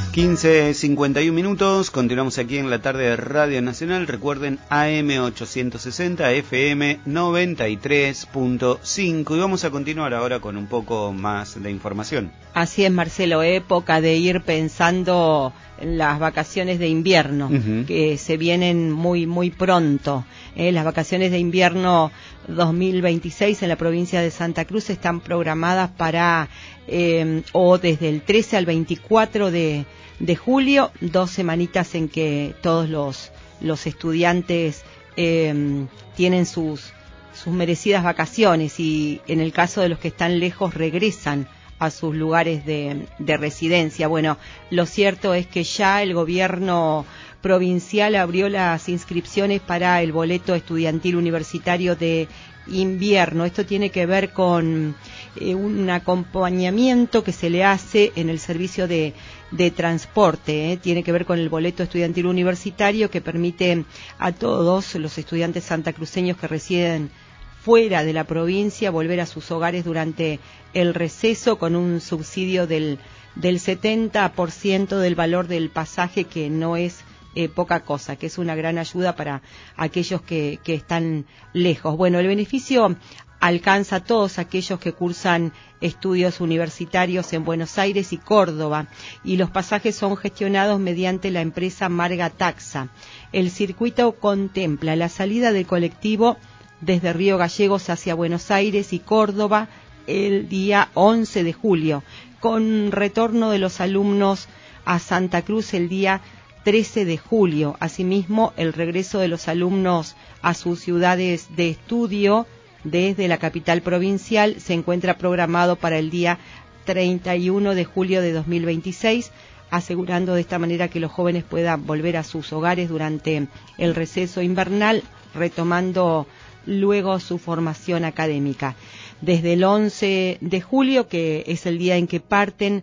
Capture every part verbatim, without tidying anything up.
quince cincuenta y un minutos, continuamos aquí en la tarde de Radio Nacional. Recuerden, A M ochocientos sesenta, F M noventa y tres punto cinco, y vamos a continuar ahora con un poco más de información. Así es, Marcelo, época de ir pensando en las vacaciones de invierno, uh-huh. que se vienen muy muy pronto. Eh, las vacaciones de invierno dos mil veintiséis en la provincia de Santa Cruz están programadas para eh, o desde el trece al veinticuatro de de julio, dos semanitas en que todos los los estudiantes eh, tienen sus sus merecidas vacaciones, y en el caso de los que están lejos regresan a sus lugares de, de residencia. Bueno, lo cierto es que ya el gobierno provincial abrió las inscripciones para el boleto estudiantil universitario de invierno. Esto tiene que ver con eh, un acompañamiento que se le hace en el servicio de, de transporte, ¿eh? Tiene que ver con el boleto estudiantil universitario que permite a todos los estudiantes santacruceños que residen fuera de la provincia volver a sus hogares durante el receso, con un subsidio del, del setenta por ciento del valor del pasaje, que no es Eh, poca cosa, que es una gran ayuda para aquellos que, que están lejos. Bueno, el beneficio alcanza a todos aquellos que cursan estudios universitarios en Buenos Aires y Córdoba, y los pasajes son gestionados mediante la empresa Marga Taxa. El circuito contempla la salida del colectivo desde Río Gallegos hacia Buenos Aires y Córdoba el día once de julio, con retorno de los alumnos a Santa Cruz el día trece de julio. Asimismo, el regreso de los alumnos a sus ciudades de estudio desde la capital provincial se encuentra programado para el día treinta y uno de julio de dos mil veintiséis, asegurando de esta manera que los jóvenes puedan volver a sus hogares durante el receso invernal, retomando luego su formación académica. Desde el once de julio, que es el día en que parten,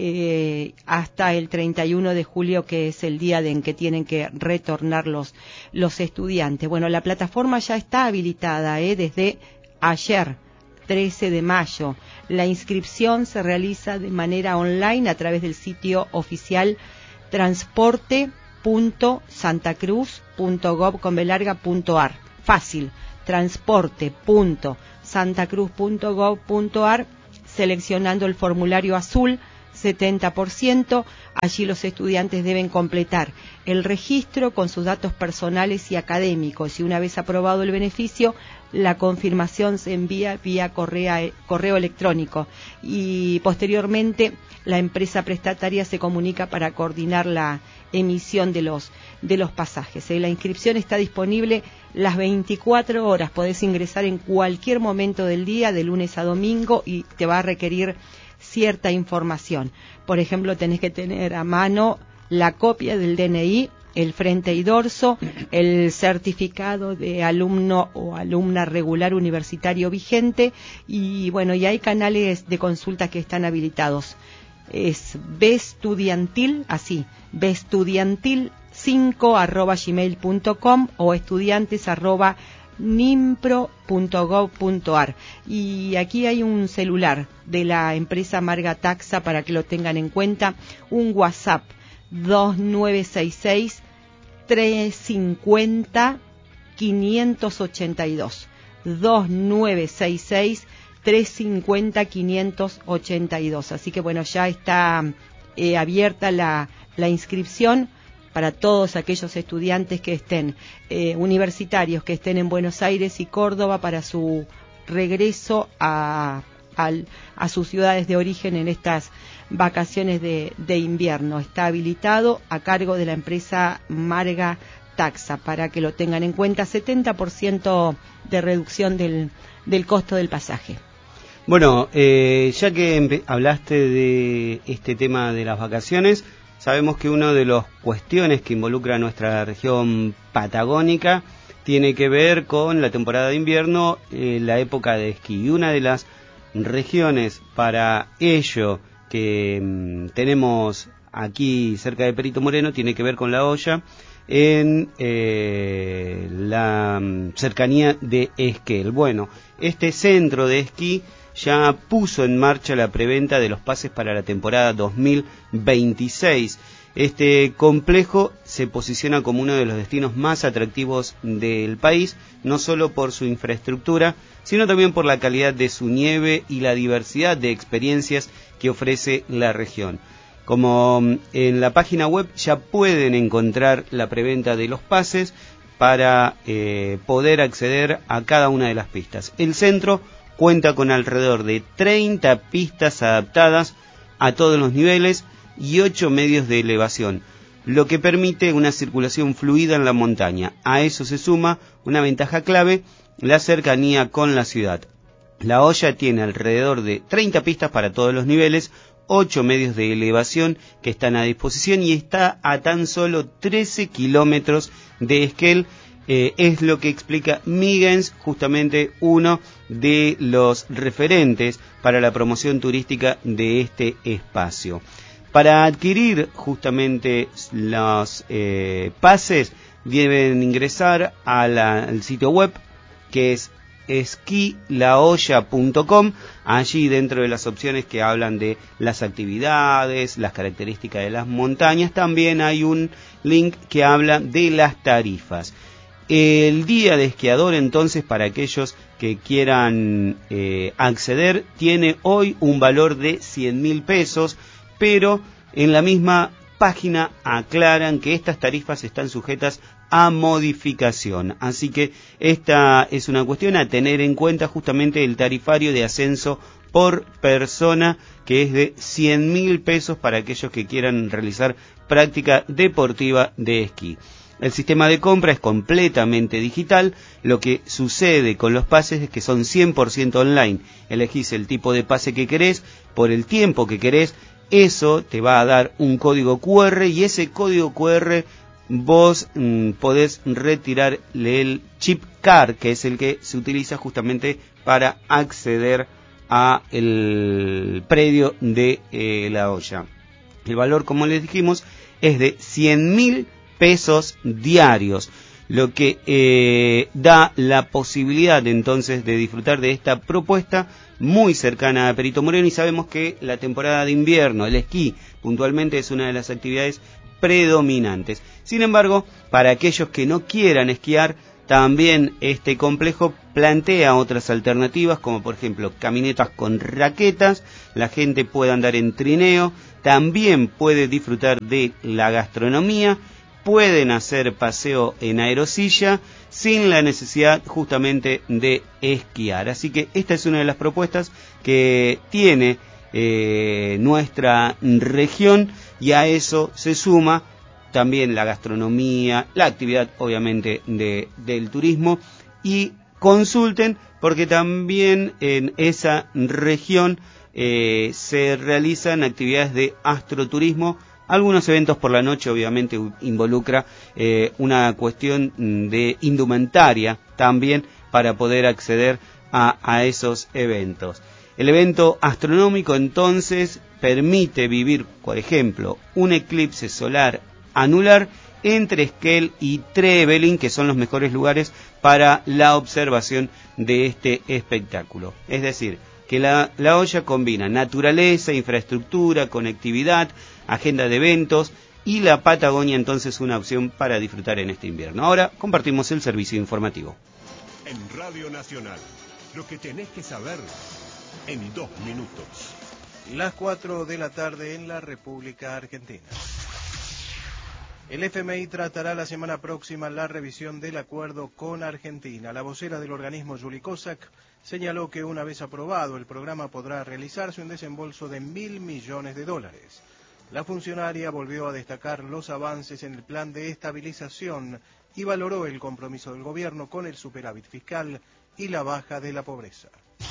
Eh, hasta el treinta y uno de julio, que es el día de en que tienen que retornar los, los estudiantes. Bueno, la plataforma ya está habilitada eh, desde ayer, trece de mayo. La inscripción se realiza de manera online a través del sitio oficial transporte punto santacruz punto gov con b larga punto ar. Fácil, transporte punto santacruz punto gov punto ar, seleccionando el formulario azul setenta por ciento. Allí los estudiantes deben completar el registro con sus datos personales y académicos, y una vez aprobado el beneficio, la confirmación se envía vía correo, correo electrónico, y posteriormente la empresa prestataria se comunica para coordinar la emisión de los de los pasajes. ¿eh? La inscripción está disponible las veinticuatro horas, podés ingresar en cualquier momento del día, de lunes a domingo, y te va a requerir cierta información. Por ejemplo, tenés que tener a mano la copia del D N I, el frente y dorso, el certificado de alumno o alumna regular universitario vigente, y bueno, y hay canales de consulta que están habilitados. Es bestudiantil, así, bestudiantil cinco arroba gmail punto com o estudiantes arroba nimpro punto gov punto ar. Y aquí hay un celular de la empresa Marga Taxa para que lo tengan en cuenta, un WhatsApp dos nueve seis seis, tres cinco cero, cinco ocho dos, dos nueve seis seis, tres cinco cero, cinco ocho dos. Así que bueno, ya está eh, abierta la, la inscripción para todos aquellos estudiantes que estén, eh, universitarios que estén en Buenos Aires y Córdoba, para su regreso a, a, a sus ciudades de origen en estas vacaciones de, de invierno. Está habilitado a cargo de la empresa Marga Taxa, para que lo tengan en cuenta, setenta por ciento de reducción del, del costo del pasaje. Bueno, eh, ya que hablaste de este tema de las vacaciones, sabemos que una de las cuestiones que involucra a nuestra región patagónica tiene que ver con la temporada de invierno, eh, la época de esquí. Y una de las regiones para ello que mmm, tenemos aquí cerca de Perito Moreno tiene que ver con La Hoya, en eh, la cercanía de Esquel. Bueno, este centro de esquí ya puso en marcha la preventa de los pases para la temporada dos mil veintiséis. Este complejo se posiciona como uno de los destinos más atractivos del país, no solo por su infraestructura, sino también por la calidad de su nieve y la diversidad de experiencias que ofrece la región. Como en la página web ya pueden encontrar la preventa de los pases para eh, poder acceder a cada una de las pistas. El centro cuenta con alrededor de treinta pistas adaptadas a todos los niveles y ocho medios de elevación, lo que permite una circulación fluida en la montaña. A eso se suma una ventaja clave, la cercanía con la ciudad. La Hoya tiene alrededor de treinta pistas para todos los niveles, ocho medios de elevación que están a disposición y está a tan solo trece kilómetros de Esquel. Eh, es lo que explica Miggins, justamente uno de los referentes para la promoción turística de este espacio. Para adquirir justamente los eh, pases deben ingresar a la, al sitio web que es esquí la olla punto com. Allí dentro de las opciones que hablan de las actividades, las características de las montañas, también hay un link que habla de las tarifas. El día de esquiador, entonces, para aquellos que quieran eh, acceder, tiene hoy un valor de cien mil pesos, pero en la misma página aclaran que estas tarifas están sujetas a modificación. Así que esta es una cuestión a tener en cuenta, justamente el tarifario de ascenso por persona, que es de cien mil pesos para aquellos que quieran realizar práctica deportiva de esquí. El sistema de compra es completamente digital. Lo que sucede con los pases es que son cien por ciento online. Elegís el tipo de pase que querés, por el tiempo que querés. Eso te va a dar un código cu erre y ese código cu erre vos mmm, podés retirarle el chip card, que es el que se utiliza justamente para acceder a el predio de eh, la Hoya. El valor, como les dijimos, es de cien mil pesos diarios, lo que eh, da la posibilidad entonces de disfrutar de esta propuesta muy cercana a Perito Moreno. Y sabemos que la temporada de invierno, el esquí puntualmente, es una de las actividades predominantes. Sin embargo, para aquellos que no quieran esquiar, también este complejo plantea otras alternativas, como por ejemplo caminatas con raquetas. La gente puede andar en trineo, también puede disfrutar de la gastronomía, pueden hacer paseo en aerosilla sin la necesidad justamente de esquiar. Así que esta es una de las propuestas que tiene eh, nuestra región, y a eso se suma también la gastronomía, la actividad obviamente de, del turismo. Y consulten porque también en esa región eh, se realizan actividades de astroturismo. Algunos eventos por la noche obviamente involucra eh, una cuestión de indumentaria también para poder acceder a, a esos eventos. El evento astronómico entonces permite vivir, por ejemplo, un eclipse solar anular entre Esquel y Trevelin, que son los mejores lugares para la observación de este espectáculo. Es decir, que la, la Hoya combina naturaleza, infraestructura, conectividad, agenda de eventos, y la Patagonia entonces una opción para disfrutar en este invierno. Ahora compartimos el servicio informativo. En Radio Nacional, lo que tenés que saber en dos minutos. Las cuatro de la tarde en la República Argentina. El F M I tratará la semana próxima la revisión del acuerdo con Argentina. La vocera del organismo, Julie Kosak, señaló que una vez aprobado el programa podrá realizarse un desembolso de mil millones de dólares. La funcionaria volvió a destacar los avances en el plan de estabilización y valoró el compromiso del gobierno con el superávit fiscal y la baja de la pobreza.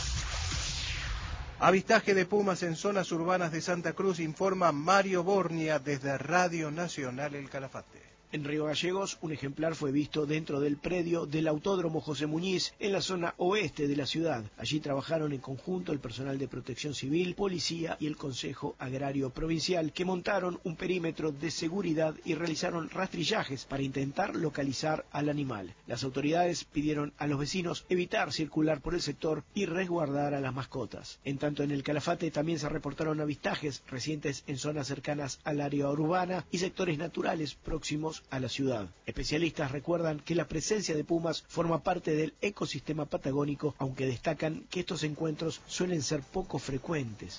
Avistaje de pumas en zonas urbanas de Santa Cruz, informa Mario Bornia desde Radio Nacional El Calafate. En Río Gallegos, un ejemplar fue visto dentro del predio del Autódromo José Muñiz, en la zona oeste de la ciudad. Allí trabajaron en conjunto el personal de Protección Civil, Policía y el Consejo Agrario Provincial, que montaron un perímetro de seguridad y realizaron rastrillajes para intentar localizar al animal. Las autoridades pidieron a los vecinos evitar circular por el sector y resguardar a las mascotas. En tanto, en el Calafate también se reportaron avistajes recientes en zonas cercanas al área urbana y sectores naturales próximos a la ciudad. Especialistas recuerdan que la presencia de pumas forma parte del ecosistema patagónico, aunque destacan que estos encuentros suelen ser poco frecuentes.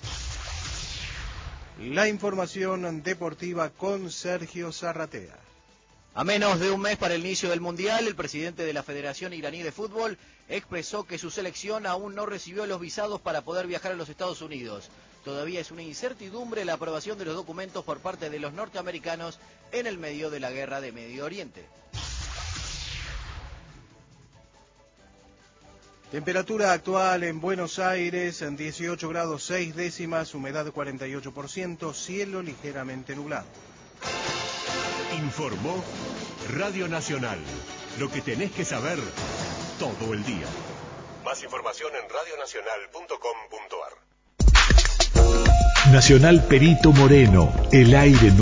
La información deportiva con Sergio Zarratea. A menos de un mes para el inicio del Mundial, el presidente de la Federación Iraní de Fútbol expresó que su selección aún no recibió los visados para poder viajar a los Estados Unidos. Todavía es una incertidumbre la aprobación de los documentos por parte de los norteamericanos en el medio de la guerra de Medio Oriente. Temperatura actual en Buenos Aires, en dieciocho grados seis décimas, humedad cuarenta y ocho por ciento, cielo ligeramente nublado. Informó Radio Nacional. Lo que tenés que saber todo el día. Más información en radio nacional punto com punto a r. Nacional Perito Moreno, el aire